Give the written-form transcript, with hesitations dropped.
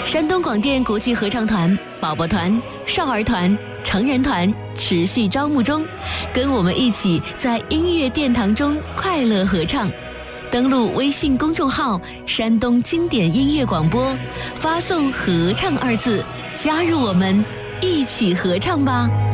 山东广电国际合唱团、宝宝团、少儿团、成人团持续招募中，跟我们一起在音乐殿堂中快乐合唱。登录微信公众号“山东经典音乐广播”，发送“合唱”2字，加入我们，一起合唱吧。